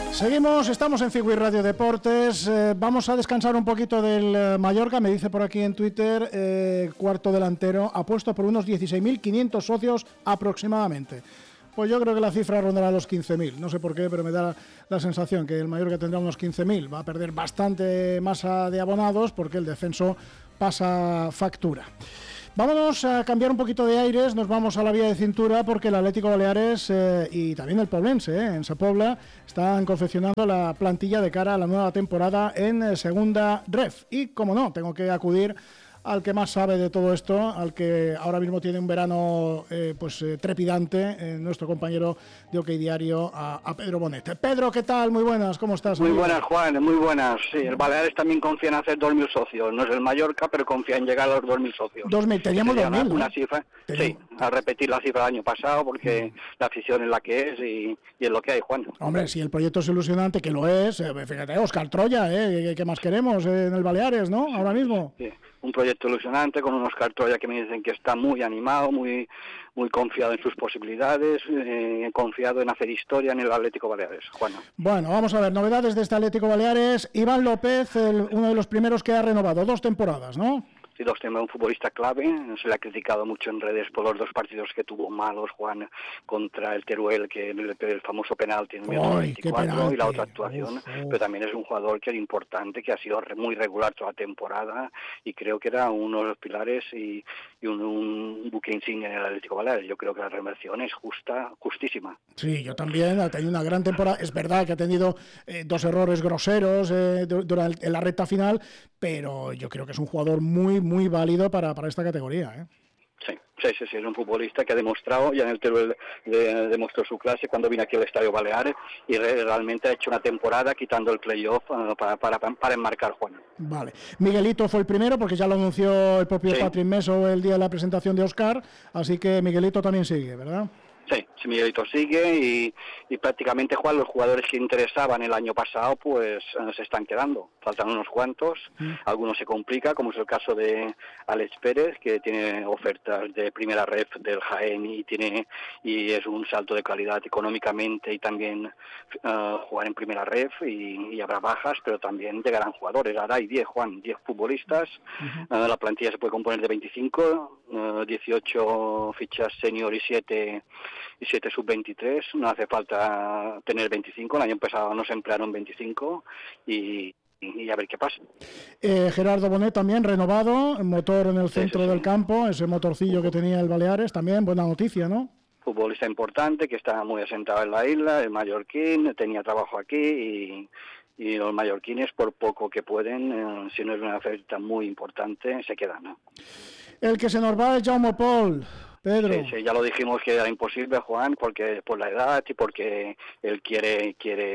Seguimos, estamos en Figui Radio Deportes. Vamos a descansar un poquito del Mallorca. Me dice por aquí en Twitter, cuarto delantero, apuesto por unos 16.500 socios aproximadamente. Pues yo creo que la cifra rondará los 15.000. No sé por qué, pero me da la sensación que el Mallorca tendrá unos 15.000. Va a perder bastante masa de abonados porque el descenso pasa factura. Vámonos a cambiar un poquito de aires, nos vamos a la vía de cintura porque el Atlético Baleares y también el Poblense en Sa Pobla están confeccionando la plantilla de cara a la nueva temporada en Segunda Ref. Y como no, tengo que acudir al que más sabe de todo esto, al que ahora mismo tiene un verano trepidante, nuestro compañero de OK Diario, a Pedro Bonet. Pedro, ¿qué tal? Muy buenas, ¿cómo estás? Muy buenas, Juan, muy buenas. Sí, el Baleares también confía en hacer 2.000 socios. No es el Mallorca, pero confía en llegar a los 2.000 socios. 2.000, teníamos 2.000, una ¿no? cifra, sí, a repetir la cifra del año pasado, porque la afición es la que es y es lo que hay, Juan. Hombre, si el proyecto es ilusionante, que lo es, fíjate, Óscar Troya, ¿qué más queremos en el Baleares, no? Ahora mismo. Sí, un proyecto ilusionante con un Óscar Troya que me dicen que está muy animado, muy confiado en sus posibilidades, confiado en hacer historia en el Atlético Baleares, Juan. Bueno, vamos a ver, novedades de este Atlético Baleares. Iván López, uno de los primeros que ha renovado 2 temporadas, ¿no? Sí, un futbolista clave, se le ha criticado mucho en redes por los 2 partidos que tuvo malos, Juan, contra el Teruel, que el famoso penalti en el minuto 24 y la otra actuación, pero también es un jugador que era importante, que ha sido muy regular toda la temporada y creo que era uno de los pilares y un buque insignia en el Atlético Baleares. Yo creo que la reversión es justísima. Sí, yo también, ha tenido una gran temporada. Es verdad que ha tenido 2 errores groseros en la recta final, pero yo creo que es un jugador muy válido para esta categoría, ¿eh? Sí, es un futbolista que ha demostrado, ya en el Teruel demostró su clase cuando vino aquí al Estadio Baleares y realmente ha hecho una temporada quitando el playoff para enmarcar, Juan. Vale, Miguelito fue el primero porque ya lo anunció el propio Patrick Meso el día de la presentación de Óscar, así que Miguelito también sigue, ¿verdad? Sí, Miguelito sigue y prácticamente, Juan, los jugadores que interesaban el año pasado pues se están quedando. Faltan unos cuantos, algunos se complica, como es el caso de Alex Pérez, que tiene ofertas de primera ref del Jaén y es un salto de calidad económicamente y también jugar en primera ref y habrá bajas, pero también llegarán jugadores. Ahora hay 10, Juan, 10 futbolistas, la plantilla se puede componer de 25, 18 fichas senior y 7 sub-23, no hace falta tener 25, el año pasado nos emplearon 25 y a ver qué pasa. Gerardo Bonet también renovado, motor en el centro del campo, ese motorcillo que tenía el Baleares, también buena noticia, ¿no? Futbolista importante que está muy asentado en la isla, el mallorquín, tenía trabajo aquí y los mallorquines por poco que pueden, si no es una oferta muy importante, se quedan, ¿no? El que se nos va es Jaume Pol, Pedro. Sí, ya lo dijimos que era imposible, Juan, porque por la edad y porque él quiere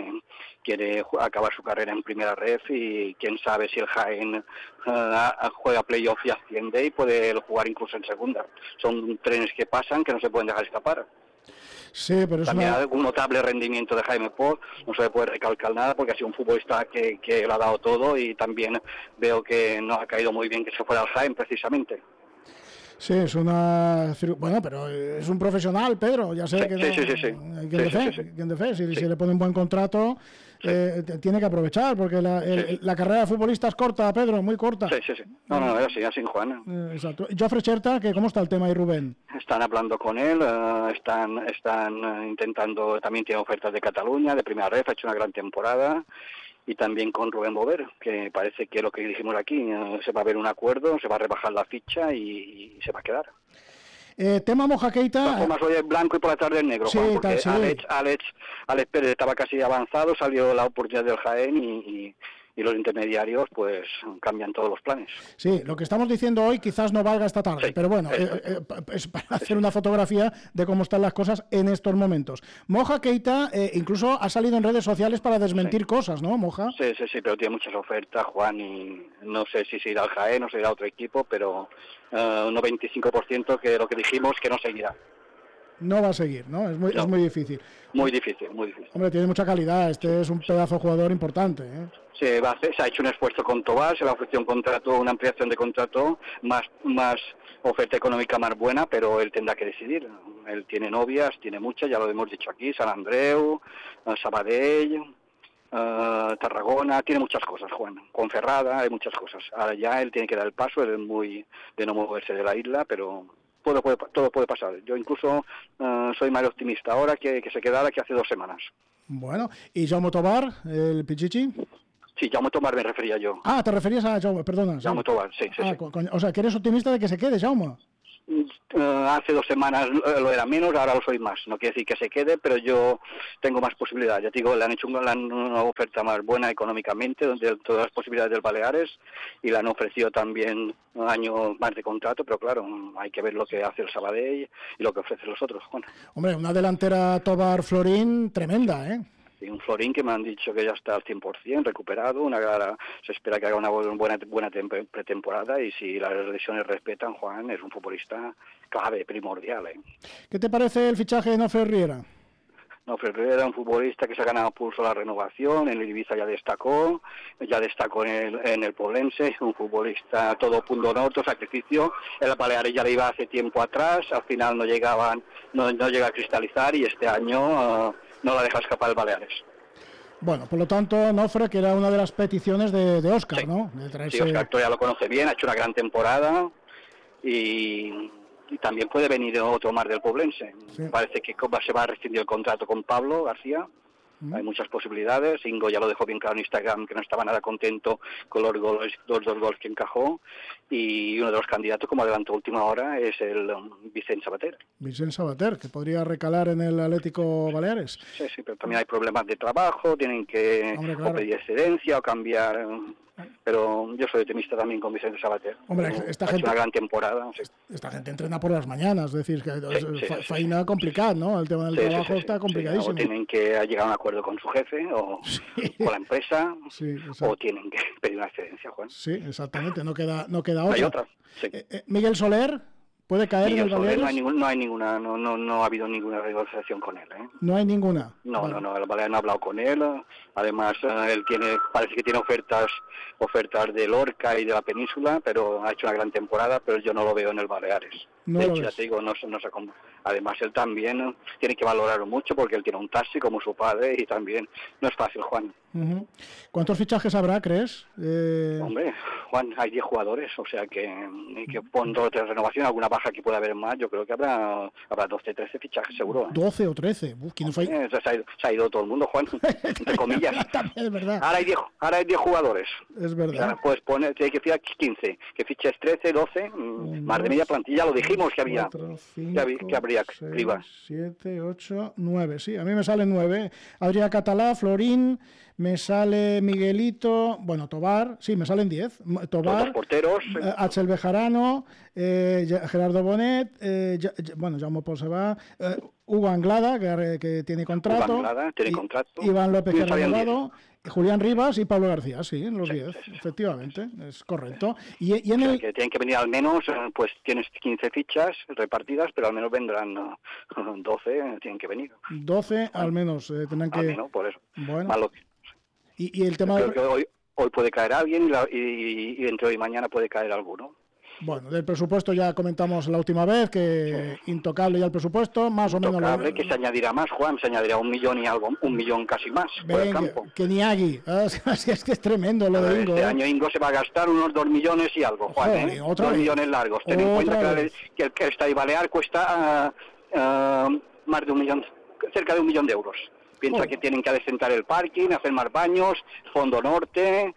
acabar su carrera en primera ref y quién sabe si el Jaén juega playoff y asciende y puede jugar incluso en segunda. Son trenes que pasan que no se pueden dejar escapar. Sí, pero también un notable rendimiento de Jaime Pol, no se le puede recalcar nada porque ha sido un futbolista que le ha dado todo y también veo que no ha caído muy bien que se fuera al Jaén precisamente. Sí, es bueno, pero es un profesional, Pedro, ya sé que quien de fe, si le pone un buen contrato, tiene que aprovechar, porque la carrera de futbolista es corta, Pedro, muy corta. Sí. No, así, Juan. Exacto. Jofre Cherta, ¿cómo está el tema ahí, Rubén? Están hablando con él, están intentando, también tiene ofertas de Cataluña, de primera ref, ha hecho una gran temporada. Y también con Rubén Bover, que parece que lo que dijimos aquí, se va a ver un acuerdo, se va a rebajar la ficha y se va a quedar. Tema Moja Keita. Más hoy es blanco y por la tarde es negro, sí, Juan, porque Alex Pérez estaba casi avanzado, salió la oportunidad del Jaén y los intermediarios pues cambian todos los planes. Sí, lo que estamos diciendo hoy quizás no valga esta tarde, pero bueno, es para hacer una fotografía de cómo están las cosas en estos momentos. Moja Keita incluso ha salido en redes sociales para desmentir cosas, ¿no, Moja? Sí, pero tiene muchas ofertas, Juan, y no sé si se irá al Jaén o se irá a otro equipo, pero un 95% que lo que dijimos que no seguirá. No va a seguir, ¿no? Es muy difícil. Muy difícil. Hombre, tiene mucha calidad, es un pedazo de jugador importante, ¿eh? Se ha hecho un esfuerzo con Tobar, se le ha ofrecido un contrato, una ampliación de contrato, más oferta económica más buena, pero él tendrá que decidir. Él tiene novias, tiene muchas, ya lo hemos dicho aquí, San Andreu, Sabadell, Tarragona, tiene muchas cosas, Juan. Conferrada, hay muchas cosas. Ahora ya él tiene que dar el paso, él es muy de no moverse de la isla, pero todo puede pasar. Yo incluso soy más optimista ahora que se quedara que hace 2 semanas. Bueno, ¿y Jaume Tobar, el Pichichi? Sí, Jaume Tobar me refería yo. Ah, te referías a Jaume, perdona. Jaume Tobar, sí. O sea, que eres optimista de que se quede, Jaume. Hace 2 semanas lo era menos, ahora lo soy más. No quiere decir que se quede, pero yo tengo más posibilidades. Ya te digo, le han hecho una oferta más buena económicamente, de todas las posibilidades del Baleares, y le han ofrecido también un año más de contrato, pero claro, hay que ver lo que hace el Sabadell y lo que ofrecen los otros. Bueno. Hombre, una delantera Tobar-Florín tremenda, ¿eh? Y un Florín que me han dicho que ya está al 100% recuperado, se espera que haga una buena pretemporada, y si las lesiones respetan, Juan es un futbolista clave, primordial. ¿Qué te parece el fichaje de Nofre Riera? Nofre Riera era un futbolista que se ha ganado pulso a la renovación, en el Ibiza ya destacó en el Poblense, un futbolista todo punto norte, sacrificio. El Baleares ya le iba hace tiempo atrás, al final no llega a cristalizar, y este año no la deja escapar el Baleares. Bueno, por lo tanto, Nofre, que era una de las peticiones de Óscar, sí. ¿no? De traerse... Sí, Óscar ya lo conoce bien, ha hecho una gran temporada, y también puede venir otro más del Poblense. Sí. Parece que se va a rescindir el contrato con Pablo García. Hay muchas posibilidades. Ingo ya lo dejó bien claro en Instagram, que no estaba nada contento con los 2 goles que encajó, y uno de los candidatos, como adelantó última hora, es el Vicent Sabater. Vicent Sabater, que podría recalar en el Atlético Baleares. Sí, pero también hay problemas de trabajo, tienen que o pedir excedencia o cambiar... Pero yo soy optimista también con Vicente Sabater. Hombre, esta gente, una gran temporada. Sí. Esta gente entrena por las mañanas, es decir, que faena complicada, ¿no? El tema del trabajo está complicadísimo. O tienen que llegar a un acuerdo con su jefe o con la empresa, o tienen que pedir una excedencia, Juan. Sí, exactamente, no queda otra. Hay otra. Sí. Miguel Soler puede caer Miguel en el Baleares. No ha habido ninguna negociación con él. No hay ninguna. No, el Baleares no ha hablado con él. Además, él parece que tiene ofertas de Lorca y de la península, pero ha hecho una gran temporada, pero yo no lo veo en el Baleares. De hecho, ya te digo, además él también tiene que valorarlo mucho, porque él tiene un taxi como su padre, y también no es fácil, Juan. ¿Cuántos fichajes habrá, crees? Hombre, Juan, hay 10 jugadores, o sea que con todo de renovación, alguna baja que pueda haber más, yo creo que habrá 12, 13 fichajes seguro. 12 o 13. Se ha ido todo el mundo, Juan, entre comillas. También es verdad. Ahora hay 10 jugadores. Es verdad. O sea, puedes poner, hay que fichar 15, que fiches 13, 12, más de media plantilla, lo dijimos que había. 4, 5, que habría 6, Rivas. 7, 8, 9. Sí, a mí me salen 9. Adrià Català, Florín, me sale Miguelito, bueno, Tobar, sí, me salen 10. Tobar, los porteros. Axel Bejarano, Gerardo Bonet, Jaume Pol se va, Hugo Anglada, que tiene contrato. Hugo Anglada tiene contrato. Iván López, que ha renovado. Julián Rivas y Pablo García, sí, en los 10, efectivamente, es correcto. Y en que tienen que venir al menos, pues tienes 15 fichas repartidas, pero al menos vendrán 12, tienen que venir. 12 al menos tendrán que... Al menos, por eso. Bueno. Malo. Y el tema creo que hoy puede caer alguien, y entre hoy y mañana puede caer alguno. Bueno, del presupuesto ya comentamos la última vez, que intocable ya el presupuesto, más o menos... Intocable, que se añadirá más, Juan, se añadirá 1 millón y algo, 1 millón casi más. Venga, por el campo. Que ni Agui, es que es tremendo lo de Ingo. Este año Ingo se va a gastar unos 2 millones y algo, Juan, Joder, 2 millones largos. Ten en cuenta que el Estadio Balear cuesta más de 1 millón, cerca de 1 millón de euros. Piensa que tienen que adecentar el parking, hacer más baños, fondo norte...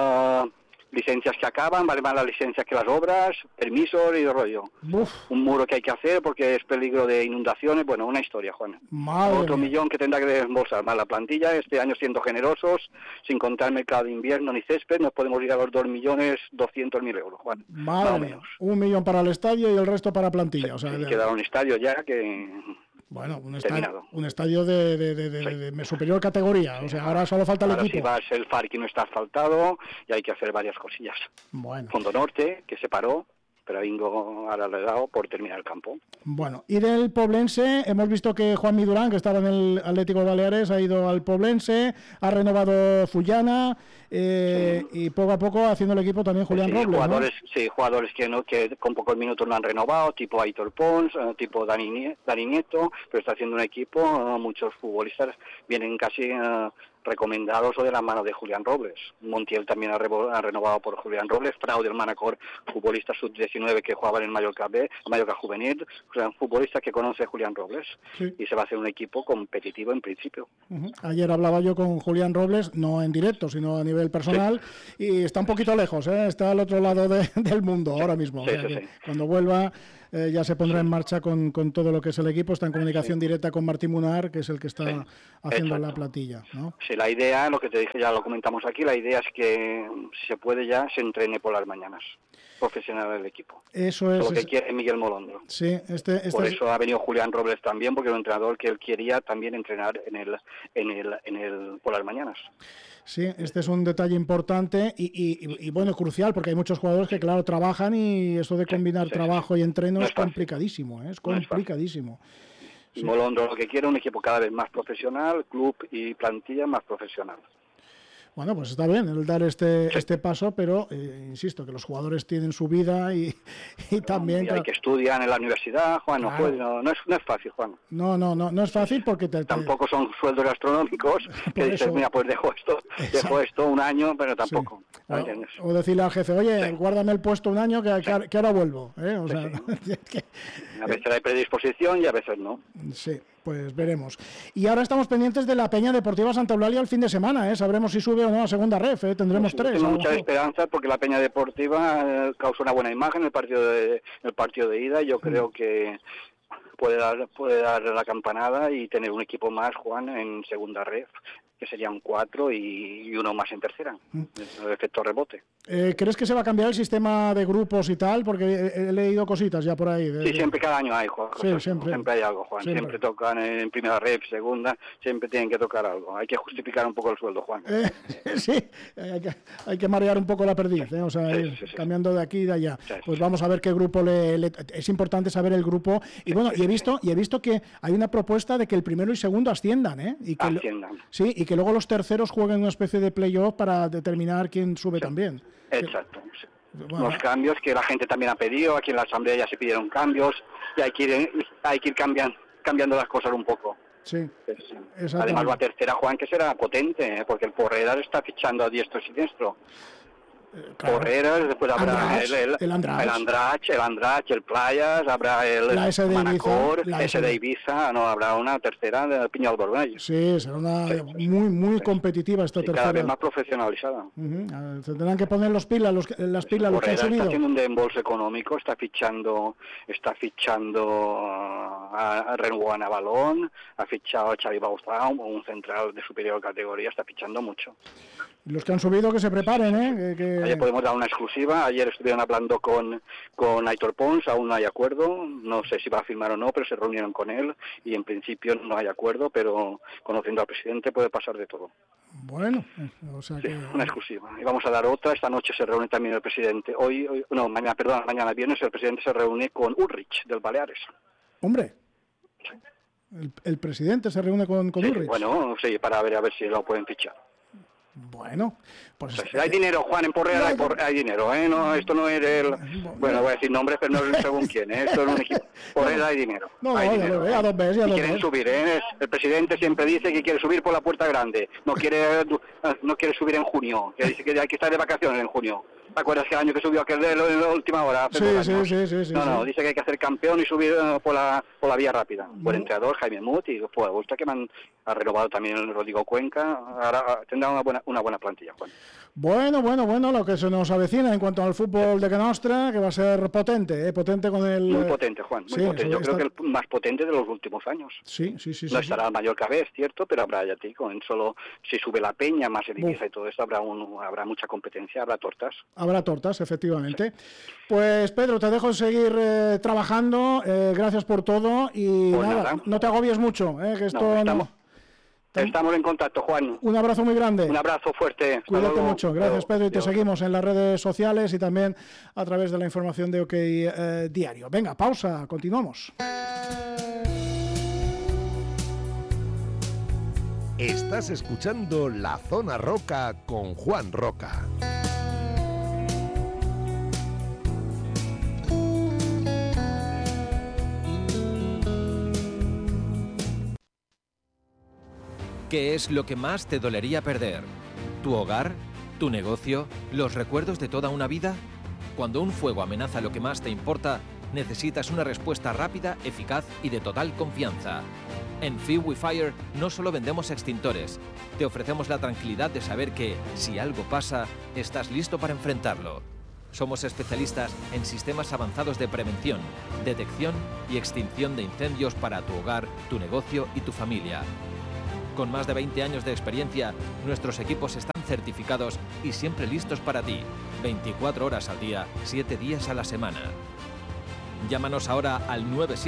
licencias que acaban, vale más las licencias que las obras, permisos y rollo. Un muro que hay que hacer porque es peligro de inundaciones, bueno, una historia, Juan. Otro millón que tendrá que desembolsar más la plantilla, este año siendo generosos, sin contar mercado de invierno ni césped, nos podemos ir a los 2.200.000 euros, Juan. Más menos. 1 millón para el estadio y el resto para plantilla. O sea, queda un estadio ya que... Bueno, un estadio de superior categoría, o sea, ahora solo falta el equipo. Ahora sí el parking no está asfaltado y hay que hacer varias cosillas. Bueno. Fondo norte, que se paró, pero Ingo ahora le ha dado por terminar el campo. Bueno, y del Poblense, hemos visto que Juanmi Durán, que estaba en el Atlético Baleares, ha ido al Poblense, ha renovado Fullana, y poco a poco haciendo el equipo también Julián Robles, jugadores, ¿no? Sí, jugadores que con pocos minutos no han renovado, tipo Aitor Pons, tipo Dani Nieto, pero está haciendo un equipo, muchos futbolistas vienen casi recomendados o de la mano de Julián Robles. Montiel también ha renovado por Julián Robles, Frau del Manacor, futbolista sub-19 que jugaba en el Mallorca B, Mallorca Juvenil, o sea, un futbolista que conoce a Julián Robles, sí. Y se va a hacer un equipo competitivo en principio. Ayer hablaba yo con Julián Robles, no en directo, sino a nivel personal, sí. Y está un poquito lejos, está al otro lado del mundo ahora mismo. Sí, o sea, sí. Cuando vuelva ya se pondrá en marcha con todo lo que es el equipo, está en comunicación directa con Martín Munar, que es el que está haciendo la plantilla, ¿no? Sí, la idea, lo que te dije, ya lo comentamos aquí, la idea es que si se puede ya se entrene por las mañanas, profesional del equipo. Eso es lo que quiere Miguel Molondro. Sí, por eso ha venido Julián Robles también, porque era un entrenador que él quería también entrenar por las mañanas. Sí, este es un detalle importante y bueno, crucial, porque hay muchos jugadores que, claro, trabajan y eso de combinar trabajo y entreno es complicadísimo, es complicadísimo. Sí. Molondro lo que quiere un equipo cada vez más profesional, club y plantilla más profesional. Bueno, pues está bien el dar este paso, pero insisto, que los jugadores tienen su vida y también... Y hay que estudiar en la universidad, Juan, claro. no es fácil, Juan. No es fácil porque... Tampoco son sueldos astronómicos, que dices, mira, pues dejo esto un año, pero tampoco. Sí. O decirle al jefe, oye, guárdame el puesto un año que ahora vuelvo. O sea, a veces hay predisposición y a veces no. Sí. Pues veremos. Y ahora estamos pendientes de la Peña Deportiva Santa Eulalia el fin de semana, Sabremos si sube o no a segunda ref, Tendremos 3. Tengo muchas esperanzas porque la Peña Deportiva causó una buena imagen en el partido de ida. Yo creo que puede dar la campanada y tener un equipo más, Juan, en segunda ref, que serían 4 y uno más en tercera, el efecto rebote. ¿Crees que se va a cambiar el sistema de grupos y tal? Porque he leído cositas ya por ahí. Sí, siempre, cada año hay, Juan. Sí, siempre hay algo, Juan. Siempre tocan en primera ref, segunda, siempre tienen que tocar algo. Hay que justificar un poco el sueldo, Juan. Sí, hay que marear un poco la perdiz, O sea, cambiando de aquí y de allá. Pues vamos a ver qué grupo es importante saber el grupo. Y bueno, y he visto que hay una propuesta de que el primero y segundo asciendan, Y que asciendan. Sí, y que luego los terceros jueguen una especie de playoff para determinar quién sube también. Exacto. Bueno. Los cambios que la gente también ha pedido, aquí en la asamblea ya se pidieron cambios y hay que ir cambiando las cosas un poco. Sí. Además la tercera, Juan, que será potente, porque el Porreras está fichando a diestro y siniestro. Claro. Porreras, después habrá el Andrach, el Playas, habrá el Manacor, ese de Ibiza, habrá una tercera de Piñol Borbonell. Sí, será una muy competitiva esta tercera. Cada vez más profesionalizada. Se tendrán que poner las pilas los que han subido. Está haciendo un desembolso económico, está fichando a Renouan Avalón, ha fichado a Xavi Baustau, un central de superior categoría, está fichando mucho. Los que han subido que se preparen, Ayer podemos dar una exclusiva. Ayer estuvieron hablando con Aitor Pons, aún no hay acuerdo. No sé si va a firmar o no, pero se reunieron con él y en principio no hay acuerdo, pero conociendo al presidente puede pasar de todo. Bueno, o sea que... una exclusiva. Y vamos a dar otra. Esta noche se reúne también el presidente. Mañana viernes el presidente se reúne con Ulrich del Baleares. Hombre. El presidente se reúne con Ulrich. Bueno, sí, para ver si lo pueden fichar. Bueno, pues hay dinero, Juan, en Porreras hay dinero, No, esto no es bueno, voy a decir nombres, pero no es según quién, Esto es un equipo. Porreras hay dinero. Hay dinero. A dos veces, quieren subir, El presidente siempre dice que quiere subir por la puerta grande, no quiere subir en junio, que dice que hay que estar de vacaciones en junio. ¿Te acuerdas que el año que subió aquel de la última hora? Sí. No, dice que hay que hacer campeón y subir por la vía rápida. Buen entrenador, Jaime Mut, y pues gusta que ha renovado también el Rodrigo Cuenca. Ahora tendrá una buena plantilla, Juan. Bueno, lo que se nos avecina en cuanto al fútbol de Canostra, que va a ser potente, potente con el... Muy potente, Juan, muy potente. Yo creo que el más potente de los últimos años. Sí. No estará el Mallorca B, es cierto, pero habrá, ya te digo, solo si sube la Peña, más el Ibiza y todo eso, habrá mucha competencia, habrá tortas. Habrá tortas, efectivamente. Sí. Pues Pedro, te dejo seguir trabajando, gracias por todo y pues nada, no te agobies mucho, que esto Estamos en contacto, Juan. Un abrazo muy grande. Un abrazo fuerte. Cuídate mucho. Gracias, Pedro. Y te seguimos en las redes sociales y también a través de la información de OK Diario. Venga, pausa. Continuamos. Estás escuchando La Zona Roca con Juan Roca. ¿Qué es lo que más te dolería perder? ¿Tu hogar? ¿Tu negocio? ¿Los recuerdos de toda una vida? Cuando un fuego amenaza lo que más te importa, necesitas una respuesta rápida, eficaz y de total confianza. En Fee Fire no solo vendemos extintores, te ofrecemos la tranquilidad de saber que, si algo pasa, estás listo para enfrentarlo. Somos especialistas en sistemas avanzados de prevención, detección y extinción de incendios para tu hogar, tu negocio y tu familia. Con más de 20 años de experiencia, nuestros equipos están certificados y siempre listos para ti, 24 horas al día, 7 días a la semana. Llámanos ahora al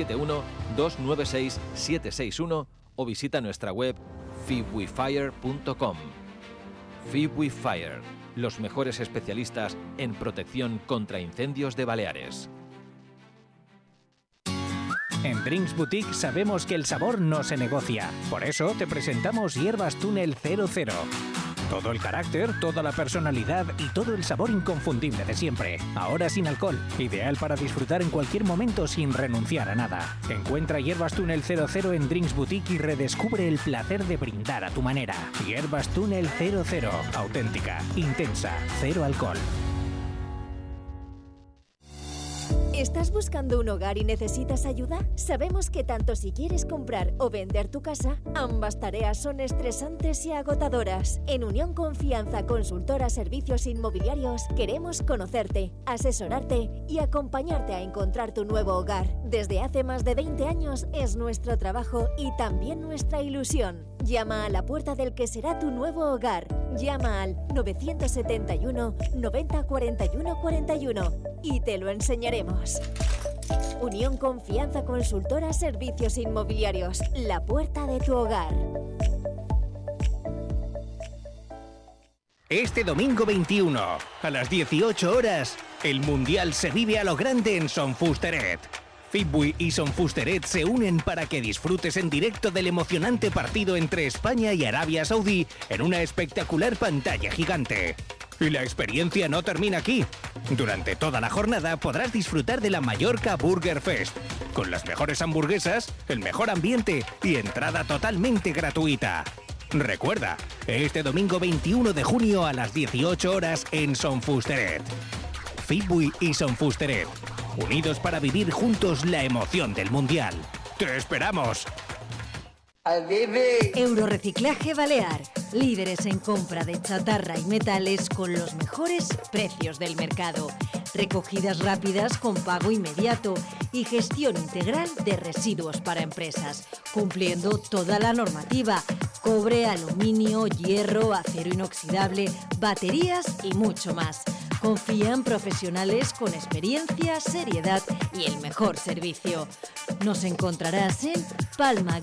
971-296-761 o visita nuestra web feewifire.com. Fire, los mejores especialistas en protección contra incendios de Baleares. En Drinks Boutique sabemos que el sabor no se negocia. Por eso te presentamos Hierbas Túnel 00. Todo el carácter, toda la personalidad y todo el sabor inconfundible de siempre. Ahora sin alcohol. Ideal para disfrutar en cualquier momento sin renunciar a nada. Encuentra Hierbas Túnel 00 en Drinks Boutique y redescubre el placer de brindar a tu manera. Hierbas Túnel 00. Auténtica, intensa, cero alcohol. ¿Estás buscando un hogar y necesitas ayuda? Sabemos que tanto si quieres comprar o vender tu casa, ambas tareas son estresantes y agotadoras. En Unión Confianza Consultora Servicios Inmobiliarios queremos conocerte, asesorarte y acompañarte a encontrar tu nuevo hogar. Desde hace más de 20 años es nuestro trabajo y también nuestra ilusión. Llama a la puerta del que será tu nuevo hogar. Llama al 971 90 41 41 y te lo enseñaremos. Unión Confianza Consultora Servicios Inmobiliarios, la puerta de tu hogar. Este domingo 21, a las 18 horas, el Mundial se vive a lo grande en Son Fusteret. Fitbui y Son Fusteret se unen para que disfrutes en directo del emocionante partido entre España y Arabia Saudí en una espectacular pantalla gigante. Y la experiencia no termina aquí. Durante toda la jornada podrás disfrutar de la Mallorca Burger Fest, con las mejores hamburguesas, el mejor ambiente y entrada totalmente gratuita. Recuerda, este domingo 21 de junio a las 18 horas en Son Fusteret. Fitbui y Son Fusteret, unidos para vivir juntos la emoción del Mundial. ¡Te esperamos! Eurorreciclaje Balear, líderes en compra de chatarra y metales con los mejores precios del mercado, recogidas rápidas con pago inmediato y gestión integral de residuos para empresas, cumpliendo toda la normativa: cobre, aluminio, hierro, acero inoxidable, baterías y mucho más. Confían profesionales con experiencia, seriedad y el mejor servicio. Nos encontrarás en Palma,